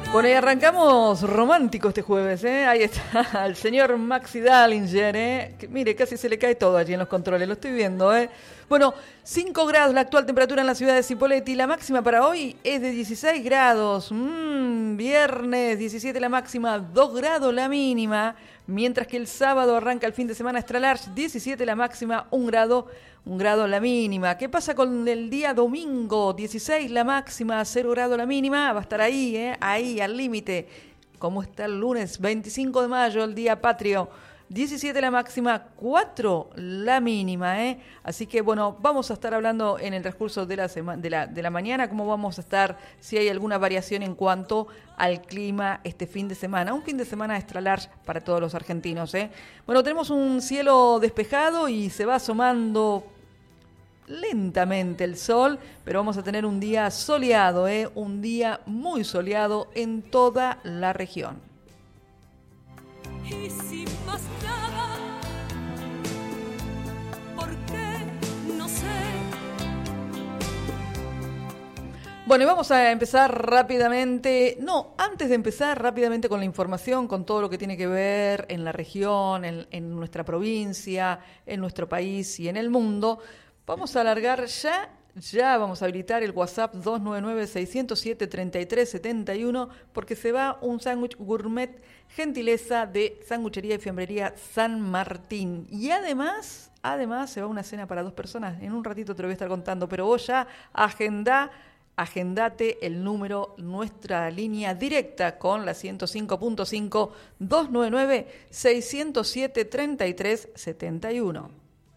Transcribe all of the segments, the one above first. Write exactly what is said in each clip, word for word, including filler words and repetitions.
Bueno, y arrancamos romántico este jueves, ¿eh? Ahí está el señor Maxi Dallinger, ¿eh? Que, mire, casi se le cae todo allí en los controles, lo estoy viendo, ¿eh? Bueno, cinco grados la actual temperatura en la ciudad de Cipolletti. La máxima para hoy es de dieciséis grados. Mmm, viernes, diecisiete la máxima, dos grados la mínima. Mientras que el sábado arranca el fin de semana extra large, diecisiete la máxima, un grado, un grado la mínima. ¿Qué pasa con el día domingo? dieciséis la máxima, cero grado la mínima. Va a estar ahí, ¿eh? Ahí, al límite. ¿Cómo está el lunes? veinticinco de mayo, el día patrio. diecisiete la máxima, cuatro la mínima, ¿eh? Así que, bueno, vamos a estar hablando en el transcurso de la, sema- de la, de la mañana cómo vamos a estar, si hay alguna variación en cuanto al clima este fin de semana. Un fin de semana extra large para todos los argentinos, ¿eh? Bueno, tenemos un cielo despejado y se va asomando lentamente el sol, pero vamos a tener un día soleado, ¿eh? Un día muy soleado en toda la región. Y sin más nada, ¿por qué? No sé. Bueno, y vamos a empezar rápidamente, no, antes de empezar rápidamente con la información, con todo lo que tiene que ver en la región, en, en nuestra provincia, en nuestro país y en el mundo, vamos a alargar ya, ya vamos a habilitar el WhatsApp dos nueve nueve, seis cero siete, tres tres siete uno porque se va un sándwich gourmet gentileza de Sanguchería y Fiambrería San Martín. Y además, además se va una cena para dos personas. En un ratito te lo voy a estar contando, pero vos ya agendá, agendate el número, nuestra línea directa con la ciento cinco punto cinco, dos nueve nueve, seis cero siete, tres tres siete uno.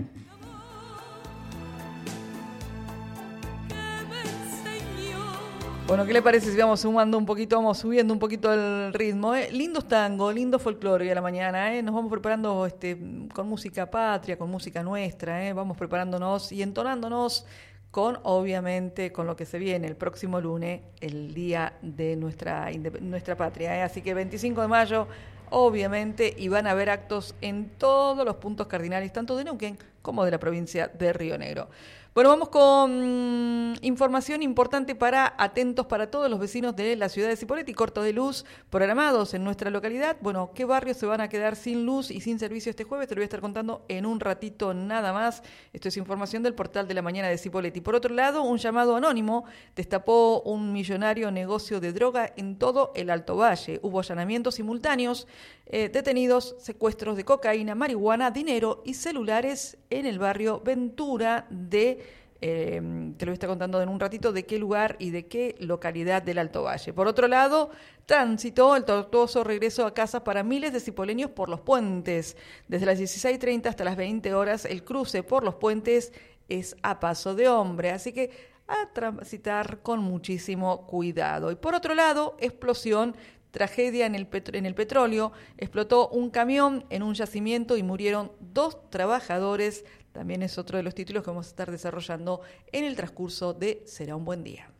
Bueno, ¿qué le parece si vamos sumando un poquito, vamos subiendo un poquito el ritmo? ¿eh? Lindos tangos, lindo folclore hoy a la mañana, ¿eh? Nos vamos preparando este, con música patria, con música nuestra, ¿eh? Vamos preparándonos y entonándonos con, obviamente, con lo que se viene el próximo lunes, el día de nuestra, nuestra patria, ¿eh? Así que veinticinco de mayo, obviamente, y van a haber actos en todos los puntos cardinales, tanto de Neuquén como de la provincia de Río Negro. Bueno, vamos con información importante para atentos para todos los vecinos de la ciudad de Cipolletti. Cortos de luz programados en nuestra localidad. Bueno, ¿qué barrios se van a quedar sin luz y sin servicio este jueves? Te lo voy a estar contando en un ratito nada más. Esto es información del portal de la mañana de Cipolletti. Por otro lado, un llamado anónimo destapó un millonario negocio de droga en todo el Alto Valle. Hubo allanamientos simultáneos, eh, detenidos, secuestros de cocaína, marihuana, dinero y celulares en el barrio Ventura de Eh, te lo voy a estar contando en un ratito de qué lugar y de qué localidad del Alto Valle. Por otro lado, tránsito, el tortuoso regreso a casa para miles de cipoleños por los puentes. Desde las dieciséis treinta hasta las veinte horas, el cruce por los puentes es a paso de hombre, así que a transitar con muchísimo cuidado. Y por otro lado, explosión, tragedia en el, petro- en el petróleo, explotó un camión en un yacimiento y murieron dos trabajadores. También es otro de los títulos que vamos a estar desarrollando en el transcurso de Será un buen día.